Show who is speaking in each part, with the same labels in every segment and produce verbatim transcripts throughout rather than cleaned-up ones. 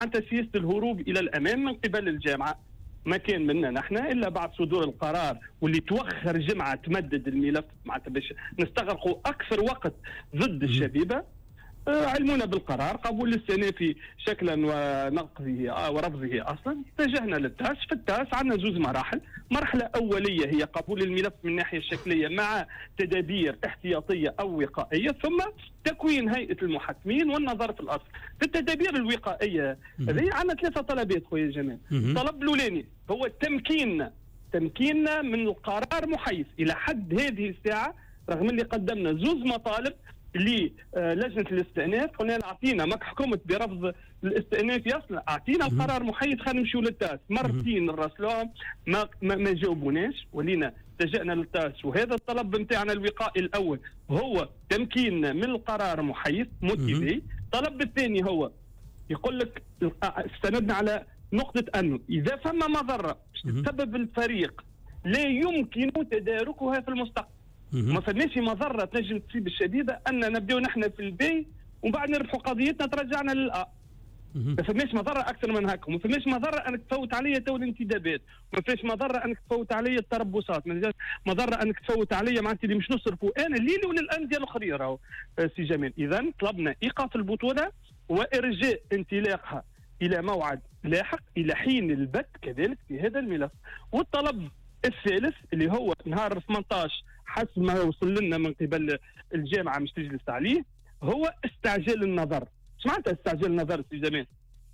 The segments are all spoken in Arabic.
Speaker 1: معناتها سياسه الهروب الى الامام من قبل الجامعه ما كان منا نحن الا بعد صدور القرار واللي توخر جمعه تمدد الملف معناتها باش نستغرقوا اكثر وقت ضد الشبيبه. علمونا بالقرار قبول الاستئنافي شكلا ونقضه ورفضه اصلا. اتجهنا للتاس. في التاس عندنا زوز مراحل. مرحله اوليه هي قبول الملف من الناحيه الشكليه مع تدابير احتياطيه او وقائيه، ثم تكوين هيئه المحكمين والنظر في الاصل. في التدابير الوقائيه هذه عندنا ثلاثه طلبات خويا جمال. الطلب الاولاني هو تمكيننا تمكيننا من القرار محيث الى حد هذه الساعه، رغم اللي قدمنا زوز مطالب للجنه الاستئناف. قلنا لها اعطينا ماك حكمت برفض الاستئناف اصلا، اعطينا القرار محيط خلينا نمشيو للتاس. مرتين نراسلوهم ما ما, ما جاوبوناش، ولينا التجأنا للتاس. وهذا الطلب نتاعنا الوقائي الاول هو تمكيننا من القرار محيط موتيفي. الطلب الثاني هو يقول لك استندنا على نقطه انه اذا فما مضره تسبب الفريق لا يمكن تداركها في المستقبل. ما فماش مضره تنجم تصيب الشبيبه ان نبداو نحن في البي ومن بعد نربحوا قضيتنا ترجعنا للأ. ما فماش مضره اكثر من هكا. ما فماش مضره انك تفوت عليا تو الانتدابات، ما فيش مضره انك تفوت عليا التربصات، ما فيش مضره انك تفوت عليا معناتها اللي مش نصرفوا انا الليل وللانديه الاخرى. راهو سي جمال اذا طلبنا ايقاف البطوله وارجاء انطلاقها الى موعد لاحق الى حين البت كذلك في هذا الملف. والطلب الثالث اللي هو نهار ثمانية عشر حسب ما وصل لنا من قبل الجامعه مش تجلس عليه هو استعجال النظر. ايش معناتها استعجال النظر سي جمال؟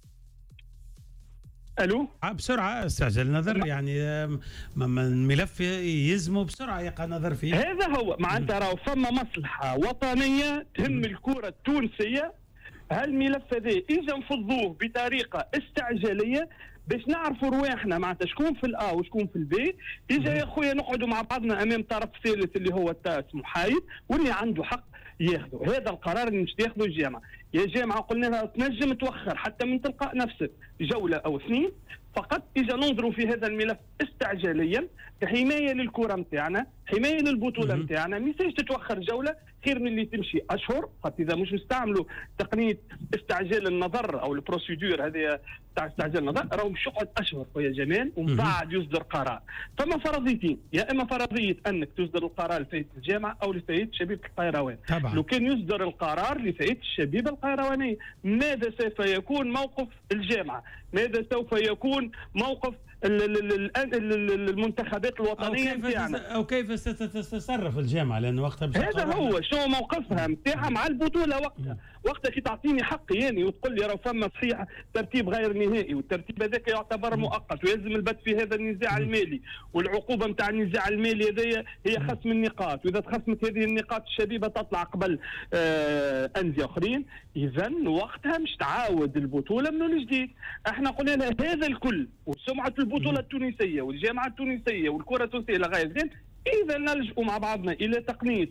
Speaker 1: الو
Speaker 2: بسرعه استعجال النظر يعني الملف يلزمه بسرعه يقع نظر فيه.
Speaker 1: هذا هو معناتها راهو فما مصلحه وطنيه تهم الكره التونسيه. هالملف هذا اجا نفضوه بطريقه استعجاليه باش نعرفوا رواحنا معناتها شكون في الأ وشكون في البي. إجا يا خويا نقعدوا مع بعضنا أمام طرف ثالث اللي هو التاس محايد واللي عنده حق ياخذوا. هذا القرار اللي مش تاخذه الجامعة. يا جامعة قلنا لها تنجم توخر حتى من تلقاء نفسك جولة أو اثنين فقط. إجا ننظروا في هذا الملف استعجاليا كحماية للكرة متاعنا، حماية للبطولة متاعنا. ميساج تتوخر جولة خير من اللي تمشي أشهر، خاطر إذا مش نستعملوا تقنية استعجال النظر أو البروسيدور هذه تاع استعجال النظر راهو مش يقعد أشهر خويا جمال ومن بعد يصدر قرار. فما فرضيتين، يا إما فرضية أنك تصدر القرار لفائدة الجامعة أو لفائدة شبيبة القيروان.
Speaker 2: طبعا.
Speaker 1: لو كان يصدر القرار لفائدة الشبيبة القيروانية ماذا سوف يكون موقف الجامعة؟ ماذا سوف يكون موقف المنتخبات الوطنيه نتاعنا؟
Speaker 2: او كيف ستتصرف الجامعه؟ لانه وقتها
Speaker 1: هذا هو شو موقفها نتاعها مع البطوله. وقتها وقتها كي تعطيني حقي يعني وتقول لي راه فما صحيح ترتيب غير نهائي والترتيب هذاك يعتبر مؤقت ويلزم البت في هذا النزاع المالي، والعقوبه نتاع النزاع المالي هذايا هي خصم النقاط، واذا تخصمت هذه النقاط الشبيبه تطلع قبل آه انديه اخرين. اذا وقتها مش تعاود البطوله من الجديد. احنا قلنا لها هذا الكل وسمعه البطوله التونسيه والجامعه التونسيه والكره التونسيه لغايه زين اذا نلجؤوا مع بعضنا الى تقنيه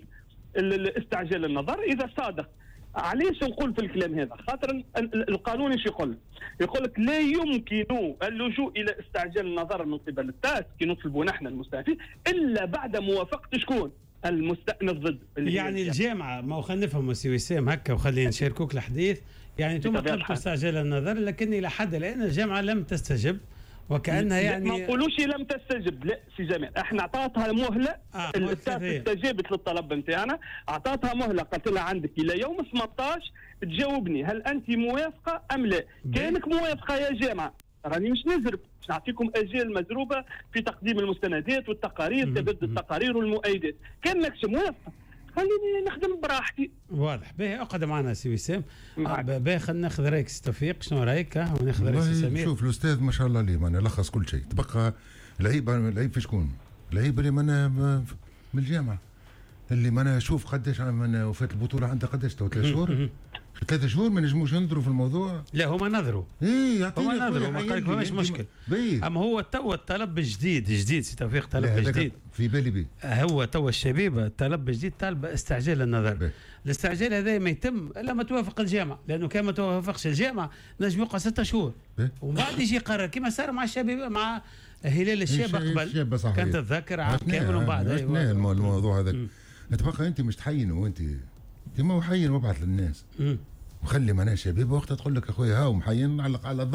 Speaker 1: استعجال النظر. اذا صادق علاش نقول في الكلام هذا؟ خاطر القانون ايش يقول؟ يقول لك لا يمكن اللجوء الى استعجال النظر من قبل التاس كي نطلبوا نحن المستأنفين الا بعد موافقه شكون؟ المستأنف ضد.
Speaker 2: يعني الجامعه ما خلينا نفهموا سي وسام هكا وخلينا نشاركوك الحديث. يعني انتم طلبتوا استعجال النظر لكن الى حد الان الجامعه لم تستجب وكانها يعني
Speaker 1: ما نقولوش لم تستجب. لا سي جمال احنا اعطاتها مهله.
Speaker 2: آه
Speaker 1: التاس استجابت للطلب نتاعنا، اعطاتها مهله قالت لها عندك الى يوم ثمانية عشر تجاوبني هل انت موافقه ام لا. كانك موافقه يا جامعه راني مش نزرب باش نعطيكم اجال مزروبه في تقديم المستندات والتقارير تبدل التقارير والمؤيدات. كانكش موافقه خليني نخدم براحتي.
Speaker 2: واضح. باهي اقعد معنا سي وسام. باهي خلينا ناخذ رايك سي توفيق. شنو رايك؟ وناخذ رايك سي سمير.
Speaker 3: شوف الاستاذ ما شاء الله عليه معناها لخص كل شيء. تبقى العيب العيب في شكون؟ العيب اللي مانا من الجامعه اللي مانا شوف قداش من وفات البطوله عندها قداش تو ثلاث شهور ثلاثة شهور ما نجموش ننظروا في الموضوع.
Speaker 2: لا هما نظروا.
Speaker 3: ايه يعطيني
Speaker 2: هما نظروا ما قال لك ماش مشكل.
Speaker 3: بيه.
Speaker 2: اما هو تو الطلب جديد جديد سي توفيق طلب جديد
Speaker 3: في بالي بيه.
Speaker 2: هو تو الشبيبه طلب جديد طالب استعجال النظر. بيه. الاستعجال هذا ما يتم الا ما توافق الجامعه، لانه كان ما توافقش الجامعه نجم يبقى ستة شهور ومن بعد يجي قرار كما صار مع الشبيبه مع هلال الشابه قبل كانت تتذكر عام كامل ومن بعد.
Speaker 3: ايوه الموضوع هذا تبقى انت مش تحين وانت انت ما حين وابعث للناس. وخلي معناها شباب وقتها تقول لك اخويا هاو محيين نعلق على